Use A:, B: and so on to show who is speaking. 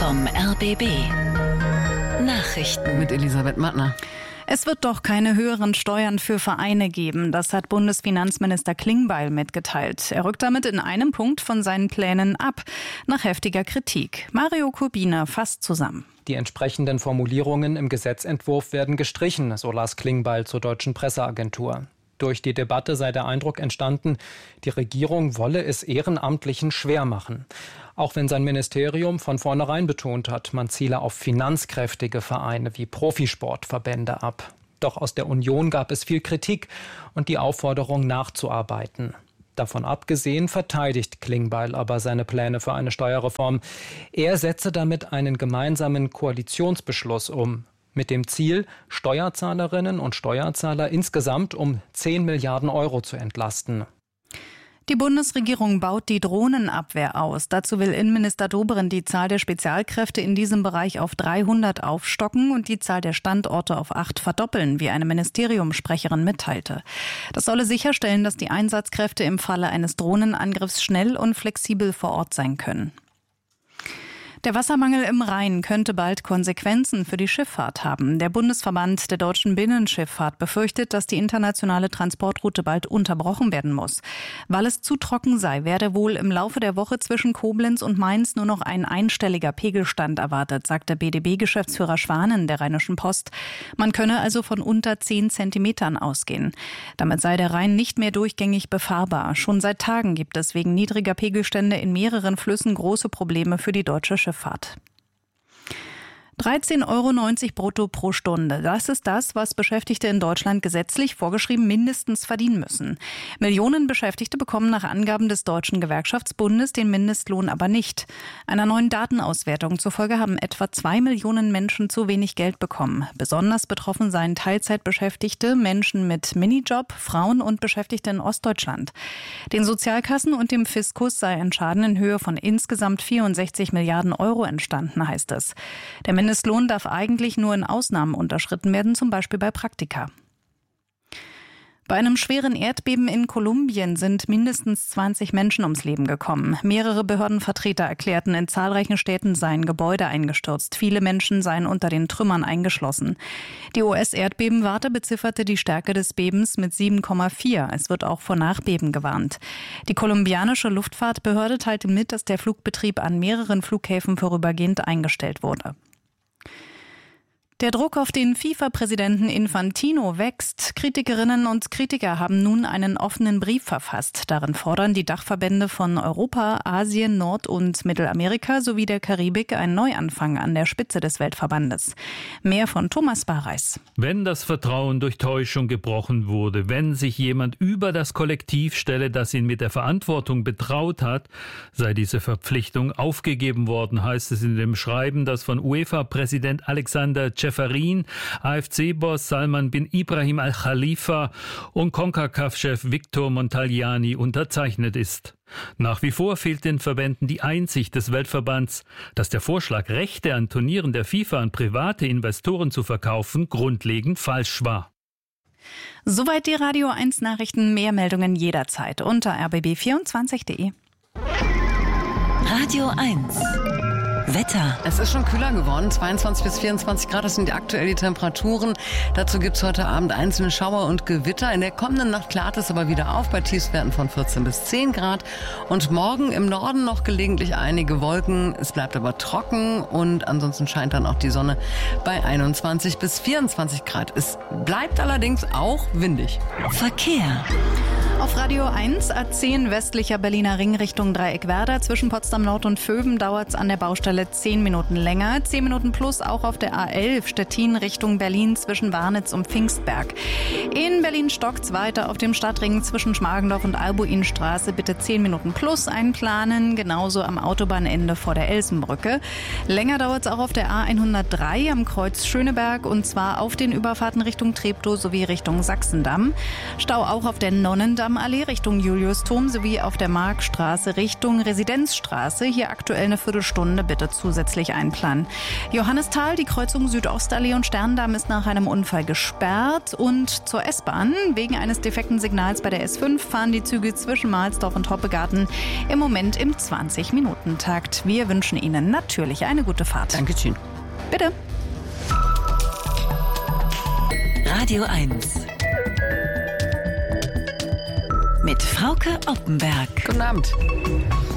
A: vom RBB. Nachrichten
B: mit Elisabeth Mattner.
C: Es wird doch keine höheren Steuern für Vereine geben. Das hat Bundesfinanzminister Klingbeil mitgeteilt. Er rückt damit in einem Punkt von seinen Plänen ab, nach heftiger Kritik. Mario Kurbina fasst zusammen.
D: Die entsprechenden Formulierungen im Gesetzentwurf werden gestrichen, so las Klingbeil zur Deutschen Presseagentur. Durch die Debatte sei der Eindruck entstanden, die Regierung wolle es Ehrenamtlichen schwer machen. Auch wenn sein Ministerium von vornherein betont hat, man ziele auf finanzkräftige Vereine wie Profisportverbände ab. Doch aus der Union gab es viel Kritik und die Aufforderung nachzuarbeiten. Davon abgesehen verteidigt Klingbeil aber seine Pläne für eine Steuerreform. Er setze damit einen gemeinsamen Koalitionsbeschluss um. Mit dem Ziel, Steuerzahlerinnen und Steuerzahler insgesamt um 10 Milliarden Euro zu entlasten.
C: Die Bundesregierung baut die Drohnenabwehr aus. Dazu will Innenminister Dobrindt die Zahl der Spezialkräfte in diesem Bereich auf 300 aufstocken und die Zahl der Standorte auf 8 verdoppeln, wie eine Ministeriumssprecherin mitteilte. Das solle sicherstellen, dass die Einsatzkräfte im Falle eines Drohnenangriffs schnell und flexibel vor Ort sein können. Der Wassermangel im Rhein könnte bald Konsequenzen für die Schifffahrt haben. Der Bundesverband der deutschen Binnenschifffahrt befürchtet, dass die internationale Transportroute bald unterbrochen werden muss. Weil es zu trocken sei, werde wohl im Laufe der Woche zwischen Koblenz und Mainz nur noch ein einstelliger Pegelstand erwartet, sagte BDB-Geschäftsführer Schwanen der Rheinischen Post. Man könne also von unter 10 Zentimetern ausgehen. Damit sei der Rhein nicht mehr durchgängig befahrbar. Schon seit Tagen gibt es wegen niedriger Pegelstände in mehreren Flüssen große Probleme für die deutsche Schifffahrt. 13,90 € brutto pro Stunde. Das ist das, was Beschäftigte in Deutschland gesetzlich vorgeschrieben mindestens verdienen müssen. Millionen Beschäftigte bekommen nach Angaben des Deutschen Gewerkschaftsbundes den Mindestlohn aber nicht. Einer neuen Datenauswertung zufolge haben etwa 2 Millionen Menschen zu wenig Geld bekommen. Besonders betroffen seien Teilzeitbeschäftigte, Menschen mit Minijob, Frauen und Beschäftigte in Ostdeutschland. Den Sozialkassen und dem Fiskus sei ein Schaden in Höhe von insgesamt 64 Milliarden Euro entstanden, heißt es. Der Mindestlohn darf eigentlich nur in Ausnahmen unterschritten werden, zum Beispiel bei Praktika. Bei einem schweren Erdbeben in Kolumbien sind mindestens 20 Menschen ums Leben gekommen. Mehrere Behördenvertreter erklärten, in zahlreichen Städten seien Gebäude eingestürzt. Viele Menschen seien unter den Trümmern eingeschlossen. Die US-Erdbebenwarte bezifferte die Stärke des Bebens mit 7,4. Es wird auch vor Nachbeben gewarnt. Die kolumbianische Luftfahrtbehörde teilte mit, dass der Flugbetrieb an mehreren Flughäfen vorübergehend eingestellt wurde. Der Druck auf den FIFA-Präsidenten Infantino wächst. Kritikerinnen und Kritiker haben nun einen offenen Brief verfasst. Darin fordern die Dachverbände von Europa, Asien, Nord- und Mittelamerika sowie der Karibik einen Neuanfang an der Spitze des Weltverbandes. Mehr von Thomas Bareis.
E: Wenn das Vertrauen durch Täuschung gebrochen wurde, wenn sich jemand über das Kollektiv stelle, das ihn mit der Verantwortung betraut hat, sei diese Verpflichtung aufgegeben worden, heißt es in dem Schreiben, das von UEFA-Präsident Alexander Ceferin, AFC-Boss Salman bin Ibrahim Al-Khalifa und CONCACAF-Chef Victor Montagliani unterzeichnet ist. Nach wie vor fehlt den Verbänden die Einsicht des Weltverbands, dass der Vorschlag, Rechte an Turnieren der FIFA an private Investoren zu verkaufen, grundlegend falsch war.
C: Soweit die Radio 1 Nachrichten. Mehr Meldungen jederzeit unter rbb24.de.
A: Radio 1 Wetter.
B: Es ist schon kühler geworden, 22 bis 24 Grad, das sind aktuell die Temperaturen. Dazu gibt es heute Abend einzelne Schauer und Gewitter. In der kommenden Nacht klart es aber wieder auf bei Tiefstwerten von 14 bis 10 Grad. Und morgen im Norden noch gelegentlich einige Wolken. Es bleibt aber trocken und ansonsten scheint dann auch die Sonne bei 21 bis 24 Grad. Es bleibt allerdings auch windig.
A: Verkehr.
C: Auf Radio 1 A10 westlicher Berliner Ring Richtung Dreieckwerder. Zwischen Potsdam Nord und Vöben dauert es an der Baustelle 10 Minuten länger. 10 Minuten plus auch auf der A11 Stettin Richtung Berlin zwischen Warnitz und Pfingstberg. In Berlin stockt's weiter auf dem Stadtring zwischen Schmargendorf und Albuinstraße. Bitte 10 Minuten plus einplanen. Genauso am Autobahnende vor der Elsenbrücke. Länger dauert es auch auf der A103 am Kreuz Schöneberg und zwar auf den Überfahrten Richtung Treptow sowie Richtung Sachsendamm. Stau auch auf der Nonnendamm Damm-Allee Richtung Juliusdom sowie auf der Markstraße Richtung Residenzstraße. Hier aktuell eine Viertelstunde, bitte zusätzlich einplanen. Johannisthal, die Kreuzung Südostallee und Sterndamm ist nach einem Unfall gesperrt. Und zur S-Bahn. Wegen eines defekten Signals bei der S5 fahren die Züge zwischen Mahlsdorf und Hoppegarten im Moment im 20-Minuten-Takt. Wir wünschen Ihnen natürlich eine gute Fahrt.
B: Dankeschön.
C: Bitte.
A: Radio 1 mit Frauke Oppenberg.
B: Guten Abend.